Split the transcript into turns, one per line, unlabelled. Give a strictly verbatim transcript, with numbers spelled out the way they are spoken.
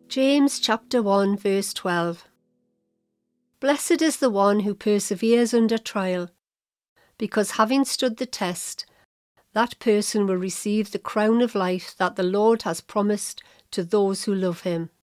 James chapter one verse twelve. Blessed is the one who perseveres under trial, because having stood the test, that person will receive the crown of life that the Lord has promised to those who love him.